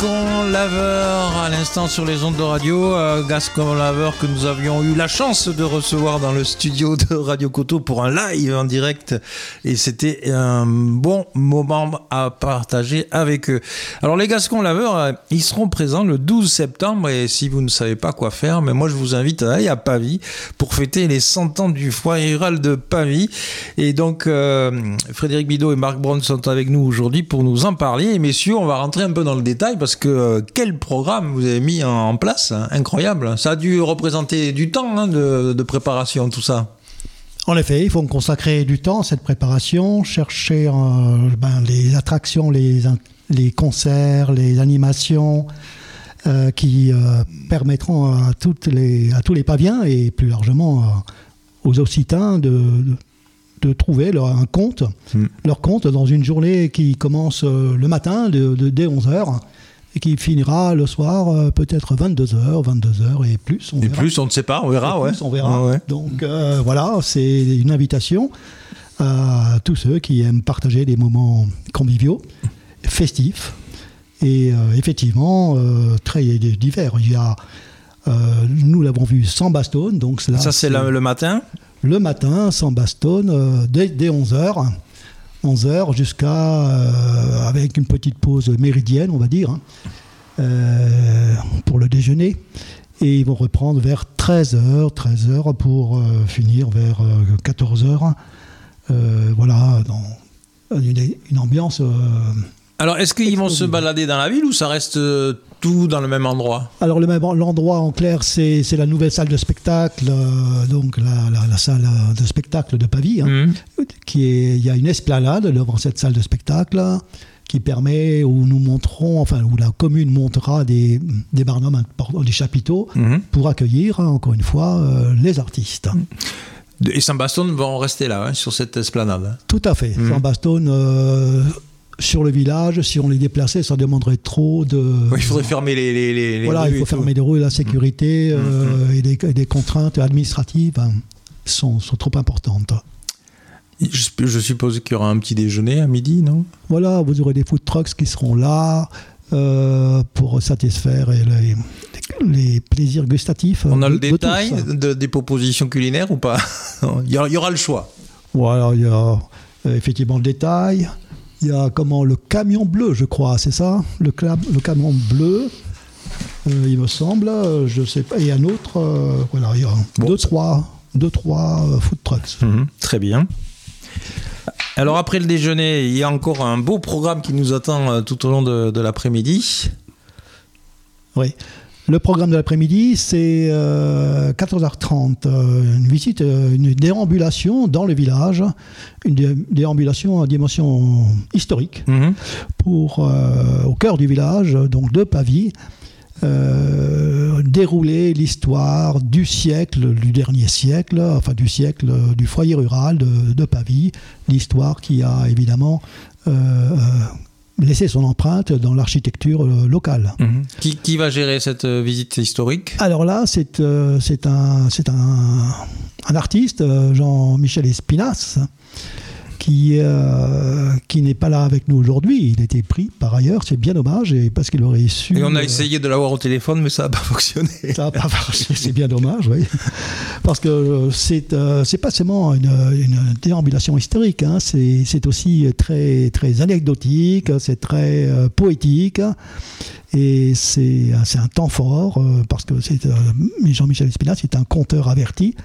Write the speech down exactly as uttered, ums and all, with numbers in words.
Gascon Laveur à l'instant sur les ondes de radio. Euh, Gascon Laveur que nous avions eu la chance de recevoir dans le studio de Radio Coteau pour un live en direct. Et c'était un bon moment à partager avec eux. Alors les Gascon Laveurs, euh, ils seront présents le douze septembre. Et si vous ne savez pas quoi faire, mais moi je vous invite à aller à Pavie pour fêter les cent ans du foyer rural de Pavie. Et donc euh, Frédéric Bidot et Marc Brown sont avec nous aujourd'hui pour nous en parler. Et messieurs, on va rentrer un peu dans le détail parce que euh, quel programme vous avez mis en, en place, hein, incroyable. Ça a dû représenter du temps hein, de, de préparation, tout ça. En effet, il faut consacrer du temps à cette préparation, chercher euh, ben, les attractions, les, les concerts, les animations euh, qui euh, permettront à, toutes les, à tous les Paviens et plus largement euh, aux Occitans de, de de trouver leur, un compte, mmh. leur compte dans une journée qui commence euh, le matin de, de, dès onze heures et qui finira le soir euh, peut-être vingt-deux heures, vingt-deux heures et plus. On et verra. plus, on ne sait pas, on verra. Ouais. Plus, on verra. Ah ouais. Donc euh, voilà, c'est une invitation à tous ceux qui aiment partager des moments conviviaux, festifs et euh, effectivement euh, très divers. Il y a, euh, nous l'avons vu sans bastone. Donc là, ça c'est, c'est le, le matin Le matin, sans bastone, euh, dès, dès onze heures. onze heures jusqu'à... Euh, avec une petite pause méridienne, on va dire, hein, euh, pour le déjeuner. Et ils vont reprendre vers treize heures, treize heures pour euh, finir vers euh, quatorze heures. Euh, voilà, dans une, une ambiance... Euh, Alors, est-ce qu'ils vont se balader dans la ville ou ça reste tout dans le même endroit ? Alors, le même, l'endroit, en clair, c'est, c'est la nouvelle salle de spectacle, euh, donc la, la, la salle de spectacle de Pavie. Hein, mmh. qui est, il y a une esplanade devant cette salle de spectacle qui permet, où nous montrons, enfin, où la commune montera des, des barnums, des chapiteaux mmh. pour accueillir, hein, encore une fois, euh, les artistes. Mmh. Et Saint-Bastone vont rester là, hein, sur cette esplanade. Tout à fait. Mmh. Saint-Bastone... Euh, sur le village, si on les déplaçait, ça demanderait trop de... Oui, il faudrait fermer les, les, les, les voilà, rues. Voilà, il faut fermer les rues, la sécurité mmh. euh, et, des, et des contraintes administratives hein, sont, sont trop importantes. Je, je suppose qu'il y aura un petit déjeuner à midi, non ? Voilà, vous aurez des food trucks qui seront là euh, pour satisfaire les, les plaisirs gustatifs. On a de, le détail de de, des propositions culinaires ou pas ? il, y aura, il y aura le choix. Voilà, il y a euh, effectivement le détail. Il y a comment, le camion bleu, je crois, c'est ça ? Le, clam, le camion bleu, euh, il me semble, je ne sais pas. Et un autre, euh, voilà, il y a bon, deux, trois, deux, trois euh, food trucks. Mmh, très bien. Alors après le déjeuner, il y a encore un beau programme qui nous attend euh, tout au long de, de l'après-midi. Oui. Le programme de l'après-midi, c'est euh, quatorze heures trente, euh, une visite, euh, une déambulation dans le village, une dé- déambulation à dimension historique, mmh. pour, euh, au cœur du village, donc de Pavie, euh, dérouler l'histoire du siècle, du dernier siècle, enfin du siècle du foyer rural de, de Pavie, l'histoire qui a évidemment... Euh, laisser son empreinte dans l'architecture locale. Mmh. Qui, qui va gérer cette visite historique ? Alors là, c'est, euh, c'est, un, c'est un, un artiste, Jean-Michel Espinas, qui, euh, qui n'est pas là avec nous aujourd'hui. Il a été pris par ailleurs, c'est bien dommage, et parce qu'il aurait su... Et on a essayé de l'avoir au téléphone, mais ça n'a pas fonctionné. Ça n'a pas fonctionné, c'est bien dommage, oui. Parce que c'est, euh, c'est pas seulement une, une déambulation historique, hein, c'est, c'est aussi très, très anecdotique, c'est très euh, poétique, et c'est, c'est un temps fort, euh, parce que c'est, euh, Jean-Michel Espinas est un conteur averti,